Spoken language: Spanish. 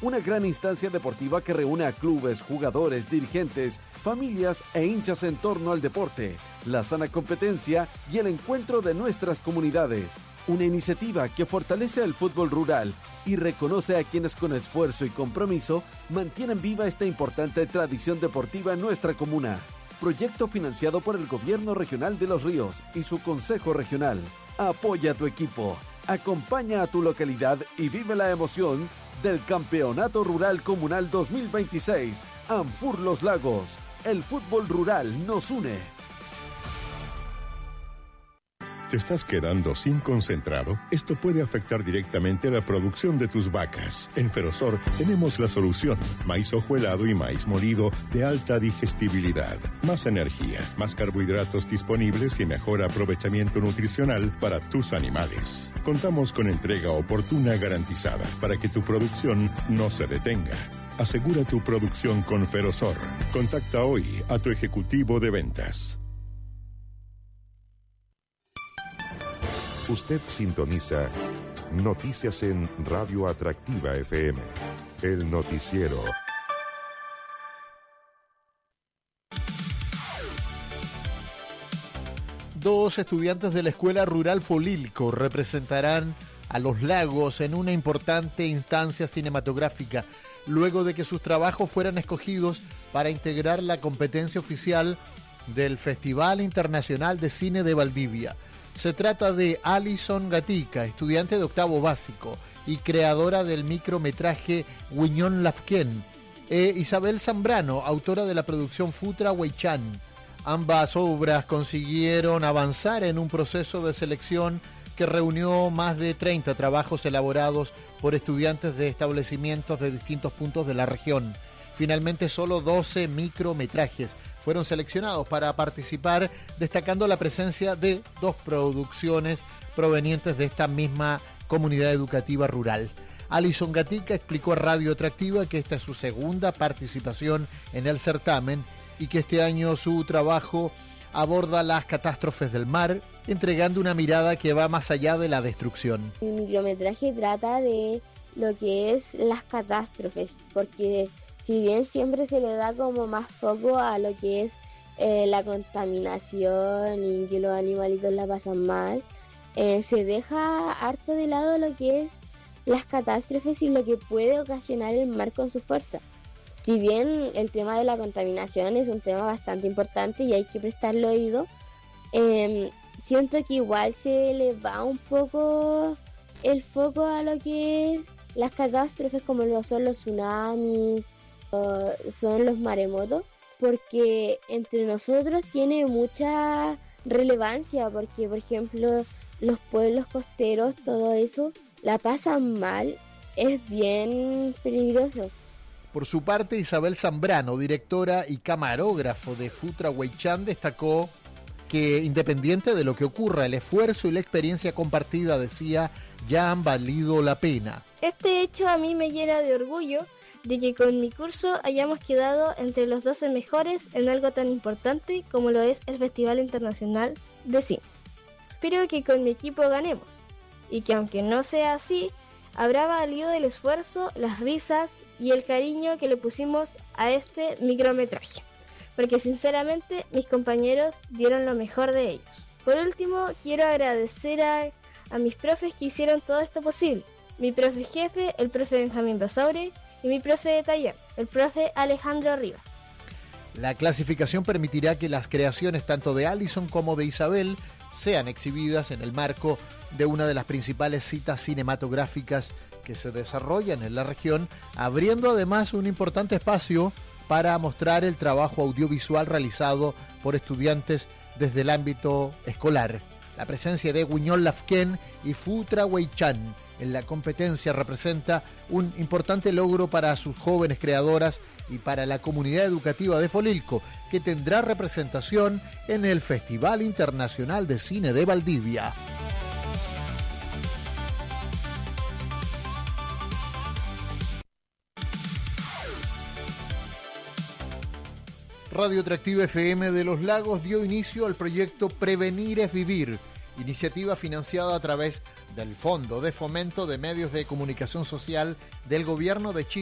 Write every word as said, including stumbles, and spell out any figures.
una gran instancia deportiva que reúne a clubes, jugadores, dirigentes, familias e hinchas en torno al deporte, la sana competencia y el encuentro de nuestras comunidades. Una iniciativa que fortalece el fútbol rural y reconoce a quienes con esfuerzo y compromiso mantienen viva esta importante tradición deportiva en nuestra comuna. Proyecto financiado por el Gobierno Regional de Los Ríos y su Consejo Regional. Apoya a tu equipo, acompaña a tu localidad y vive la emoción del Campeonato Rural Comunal dos mil veintiséis. Anfur Los Lagos. El fútbol rural nos une. ¿Te estás quedando sin concentrado? Esto puede afectar directamente la producción de tus vacas. En Ferosor tenemos la solución. Maíz hojuelado y maíz molido de alta digestibilidad. Más energía, más carbohidratos disponibles y mejor aprovechamiento nutricional para tus animales. Contamos con entrega oportuna garantizada para que tu producción no se detenga. Asegura tu producción con Ferosor. Contacta hoy a tu ejecutivo de ventas. Usted sintoniza Noticias en Radio Atractiva F M, el noticiero. Dos estudiantes de la Escuela Rural Folilco representarán a Los Lagos en una importante instancia cinematográfica, luego de que sus trabajos fueran escogidos para integrar la competencia oficial del Festival Internacional de Cine de Valdivia. Se trata de Alison Gatica, estudiante de octavo básico y creadora del micrometraje Guiñón Lafken, e Isabel Zambrano, autora de la producción Futra Huaychán. Ambas obras consiguieron avanzar en un proceso de selección que reunió más de treinta trabajos elaborados por estudiantes de establecimientos de distintos puntos de la región. Finalmente, solo doce micrometrajes fueron seleccionados para participar, destacando la presencia de dos producciones provenientes de esta misma comunidad educativa rural. Alison Gatica explicó a Radio Atractiva que esta es su segunda participación en el certamen y que este año su trabajo aborda las catástrofes del mar, entregando una mirada que va más allá de la destrucción. Mi micrometraje trata de lo que es las catástrofes, porque si bien siempre se le da como más foco a lo que es eh, la contaminación y que los animalitos la pasan mal, eh, se deja harto de lado lo que es las catástrofes y lo que puede ocasionar el mar con su fuerza. Si bien el tema de la contaminación es un tema bastante importante y hay que prestarle oído, eh, siento que igual se le va un poco el foco a lo que es las catástrofes como lo son los tsunamis, son los maremotos, porque entre nosotros tiene mucha relevancia, porque por ejemplo los pueblos costeros, todo eso, la pasan mal, es bien peligroso. Por su parte, Isabel Zambrano, directora y camarógrafo de Futra Huaychán, destacó que independiente de lo que ocurra, el esfuerzo y la experiencia compartida, decía, ya han valido la pena. Este hecho a mí me llena de orgullo de que con mi curso hayamos quedado entre los doce mejores en algo tan importante como lo es el Festival Internacional de Cine. Espero que con mi equipo ganemos y que aunque no sea así, habrá valido el esfuerzo, las risas y el cariño que le pusimos a este micrometraje, porque sinceramente mis compañeros dieron lo mejor de ellos. Por último, quiero agradecer a, a mis profes que hicieron todo esto posible. Mi profe jefe, el profe Benjamín Basaure, y mi profe de taller, el profe Alejandro Rivas. La clasificación permitirá que las creaciones tanto de Alison como de Isabel sean exhibidas en el marco de una de las principales citas cinematográficas que se desarrollan en la región, abriendo además un importante espacio para mostrar el trabajo audiovisual realizado por estudiantes desde el ámbito escolar. La presencia de Guiñón Lafken y Futra Huaychán en la competencia representa un importante logro para sus jóvenes creadoras y para la comunidad educativa de Folilco, que tendrá representación en el Festival Internacional de Cine de Valdivia. Radio Atractiva F M de Los Lagos dio inicio al proyecto Prevenir es Vivir, iniciativa financiada a través del Fondo de Fomento de Medios de Comunicación Social del Gobierno de Chile.